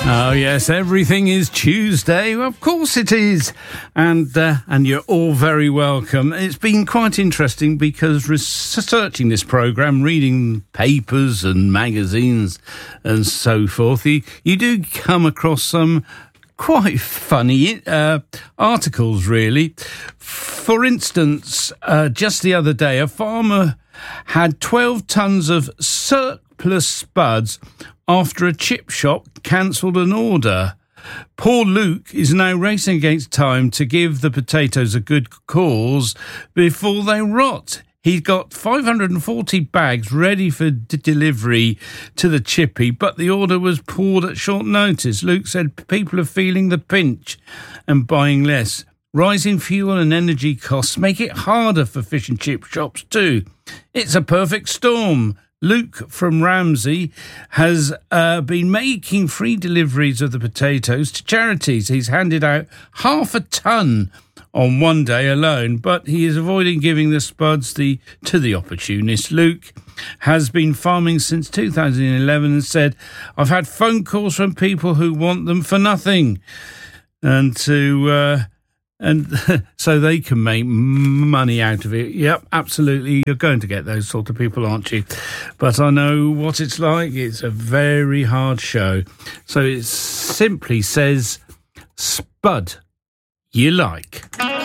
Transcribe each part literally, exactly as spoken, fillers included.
Oh yes, everything is Tuesday. Well, of course it is, and uh, and you're all very welcome. It's been quite interesting because researching this programme, reading papers and magazines and so forth, you, you do come across some quite funny uh, articles, really. For instance, uh, just the other day, a farmer had twelve tonnes of surplus spuds after a chip shop cancelled an order. Poor Luke is now racing against time to give the potatoes a good cause before they rot. He's got five hundred forty bags ready for d- delivery to the chippy, but the order was pulled at short notice. Luke said people are feeling the pinch and buying less. Rising fuel and energy costs make it harder for fish and chip shops too. It's a perfect storm. Luke from Ramsey has uh, been making free deliveries of the potatoes to charities. He's handed out half a tonne on one day alone, but he is avoiding giving the spuds the, to the opportunists. Luke has been farming since two thousand eleven and said, I've had phone calls from people who want them for nothing and to... Uh, And so they can make money out of it. Yep, absolutely. You're going to get those sort of people, aren't you? But I know what it's like. It's a very hard show. So it simply says, spud you like.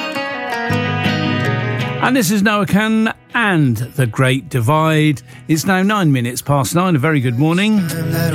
And this is Noah Cann and The Great Divide. It's now nine minutes past nine. A very good morning.